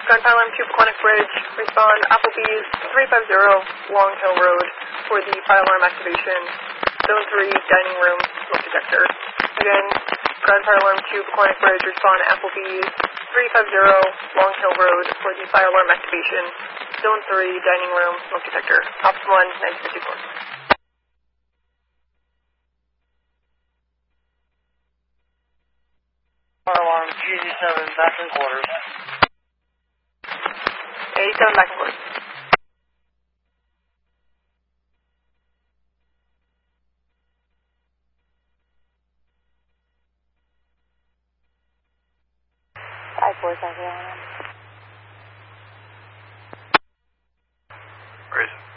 Gun Fire Alarm 2, Paquonic Bridge. Respond Applebee's 350 Long Hill Road for the fire alarm activation. Zone 3, dining room, smoke detector. Again, Gun Fire Alarm 2, Paquonic Bridge. Respond Applebee's 350 Long Hill Road for the fire alarm activation. Zone 3, dining room, smoke detector. Ops 1, 954. Fire alarm G87 back in quarters. 87 back in quarters. Five, 4, 7. Grayson.